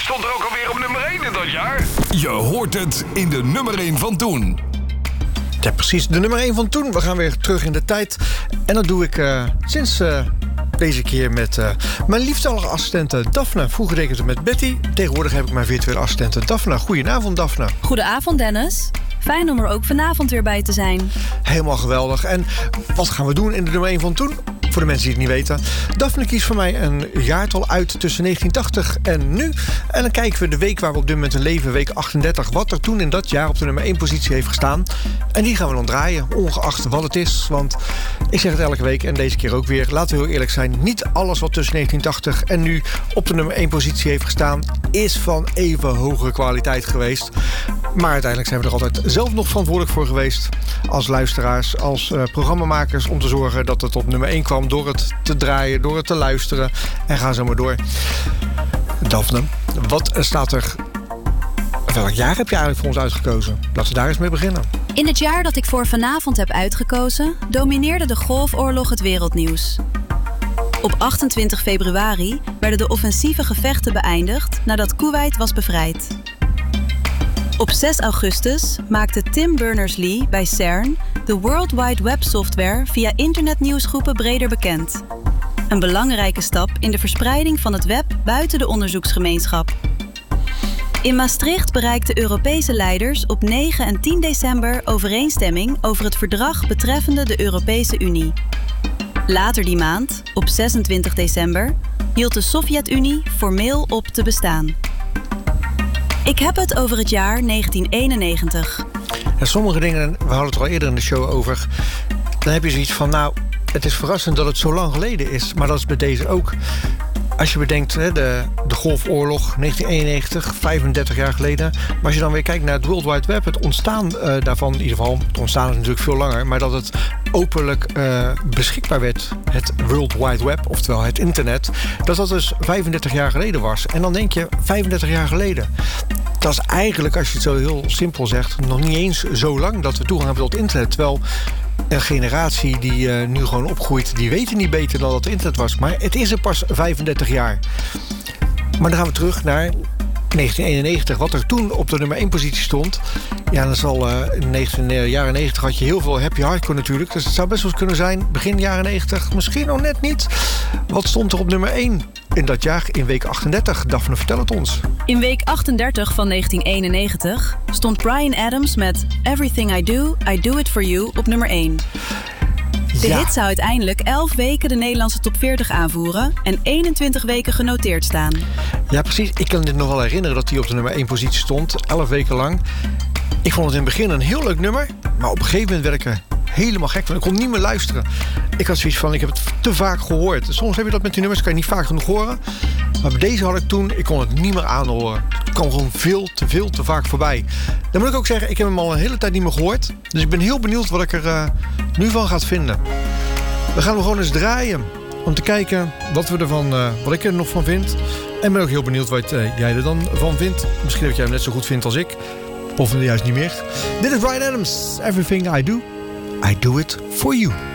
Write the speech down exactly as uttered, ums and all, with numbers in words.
stond er ook alweer op nummer één in dat jaar? Je hoort het in de nummer één van toen. Ja, precies. De nummer één van toen. We gaan weer terug in de tijd. En dat doe ik uh, sinds uh, deze keer met uh, mijn lieftallige assistente Daphne. Vroeger deed ik het met Betty. Tegenwoordig heb ik mijn virtuele assistente Daphne. Goedenavond, Daphne. Goedenavond, Dennis. Fijn om er ook vanavond weer bij te zijn. Helemaal geweldig. En wat gaan we doen in de nummer één van toen? Voor de mensen die het niet weten. Daphne kiest voor mij een jaartal uit tussen negentien tachtig en nu. En dan kijken we de week waar we op dit moment in leven, week achtendertig... wat er toen in dat jaar op de nummer één positie heeft gestaan. En die gaan we dan draaien, ongeacht wat het is. Want ik zeg het elke week en deze keer ook weer. Laten we heel eerlijk zijn. Niet alles wat tussen negentien tachtig en nu op de nummer één positie heeft gestaan... is van even hoge kwaliteit geweest. Maar uiteindelijk zijn we er altijd zelf nog verantwoordelijk voor geweest. Als luisteraars, als uh, programmamakers... om te zorgen dat het op nummer één kwam door het te draaien, door het te luisteren. En ga zo maar door. Daphne, wat staat er... Welk jaar heb je eigenlijk voor ons uitgekozen? Laten we daar eens mee beginnen. In het jaar dat ik voor vanavond heb uitgekozen... domineerde de Golfoorlog het wereldnieuws. Op achtentwintig februari werden de offensieve gevechten beëindigd... nadat Kuwait was bevrijd. Op zes augustus maakte Tim Berners-Lee bij CERN... de World Wide Web software via internetnieuwsgroepen breder bekend. Een belangrijke stap in de verspreiding van het web buiten de onderzoeksgemeenschap. In Maastricht bereikten Europese leiders op negen en tien december overeenstemming over het verdrag betreffende de Europese Unie. Later die maand, op zesentwintig december, hield de Sovjet-Unie formeel op te bestaan. Ik heb het over het jaar negentien eenennegentig. En sommige dingen, we hadden het er al eerder in de show over... dan heb je zoiets van, nou, het is verrassend dat het zo lang geleden is. Maar dat is bij deze ook. Als je bedenkt, hè, de, de Golfoorlog, negentien eenennegentig, vijfendertig jaar geleden. Maar als je dan weer kijkt naar het World Wide Web... het ontstaan uh, daarvan, in ieder geval, het ontstaan is natuurlijk veel langer... maar dat het openlijk uh, beschikbaar werd, het World Wide Web, oftewel het internet... dat dat dus vijfendertig jaar geleden was. En dan denk je, vijfendertig jaar geleden... dat is eigenlijk, als je het zo heel simpel zegt... nog niet eens zo lang dat we toegang hebben tot internet. Terwijl een generatie die uh, nu gewoon opgroeit... die weten niet beter dan dat het internet was. Maar het is er pas vijfendertig jaar. Maar dan gaan we terug naar negentien eenennegentig. Wat er toen op de nummer één positie stond... ja, dan zal uh, in de jaren negentig had je heel veel happy hardcore natuurlijk. Dus het zou best wel eens kunnen zijn, begin jaren negentig... misschien nog net niet. Wat stond er op nummer één in dat jaar in week achtendertig? Daphne, vertel het ons. In week achtendertig van negentien eenennegentig stond Bryan Adams met Everything I Do, I Do It For You op nummer één. De ja. hit zou uiteindelijk elf weken de Nederlandse top veertig aanvoeren... en eenentwintig weken genoteerd staan. Ja, precies. Ik kan dit nog wel herinneren dat hij op de nummer één positie stond. elf weken lang. Ik vond het in het begin een heel leuk nummer... maar op een gegeven moment werd ik er helemaal gek van. Ik kon niet meer luisteren. Ik had zoiets van, ik heb het te vaak gehoord. Soms heb je dat met die nummers, kan je niet vaak genoeg horen. Maar bij deze had ik toen, ik kon het niet meer aanhoren. Het kwam gewoon veel te veel te vaak voorbij. Dan moet ik ook zeggen, ik heb hem al een hele tijd niet meer gehoord. Dus ik ben heel benieuwd wat ik er uh, nu van ga vinden. We gaan hem gewoon eens draaien. Om te kijken wat, we ervan, uh, wat ik er nog van vind. En ben ook heel benieuwd wat uh, jij er dan van vindt. Misschien dat jij hem net zo goed vindt als ik. Of juist niet meer. Dit is Bryan Adams. Everything I Do, I Do It For You.